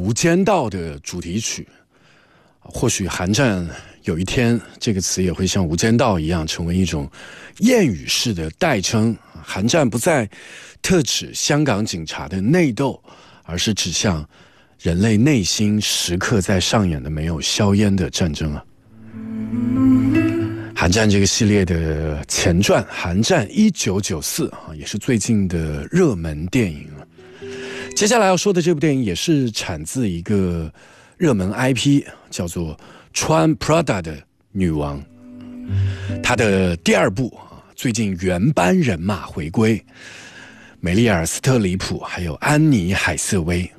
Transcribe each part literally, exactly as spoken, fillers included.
无间道》的主题曲。或许韩战有一天这个词也会像无间道一样成为一种谚语式的代称。韩战不再特指香港警察的内斗，而是指向人类内心时刻在上演的没有硝烟的战争啊。韩战这个系列的前传《韩战一九九四》啊，也是最近的热门电影啊。接下来要说的这部电影也是产自一个热门 I P， 叫做穿 Prada 的女王。她的第二部最近原班人马回归，梅丽尔·斯特里普还有安妮·海瑟薇，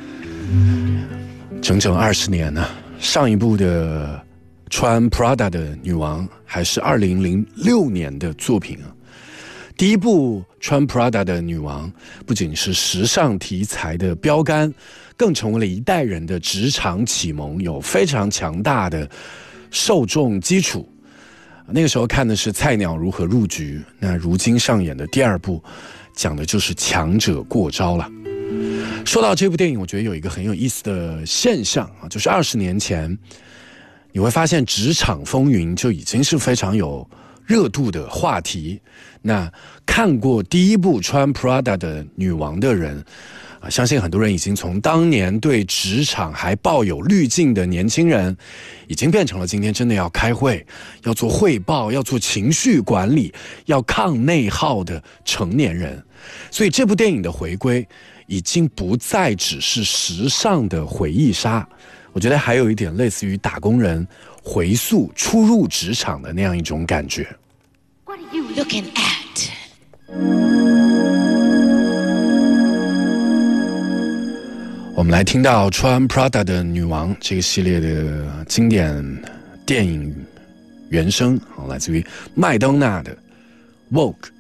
整整二十年呢。上一部的穿 Prada 的女王还是二零零六年的作品啊。第一部穿 Prada 的女王不仅是时尚题材的标杆，更成为了一代人的职场启蒙，有非常强大的受众基础。那个时候看的是菜鸟如何入局，那如今上演的第二部讲的就是强者过招了。说到这部电影，我觉得有一个很有意思的现象啊，就是二十年前你会发现职场风云就已经是非常有热度的话题。那看过第一部穿 Prada 的女王的人啊，相信很多人已经从当年对职场还抱有滤镜的年轻人，已经变成了今天真的要开会、要做汇报、要做情绪管理、要抗内耗的成年人。所以这部电影的回归已经不再只是时尚的回忆杀，我觉得还有一点类似于打工人回溯初入职场的那样一种感觉。 What are you looking at? 我们来听到穿 Prada 的女王这个系列的经典电影原声，来自于麦当娜的 Vogue。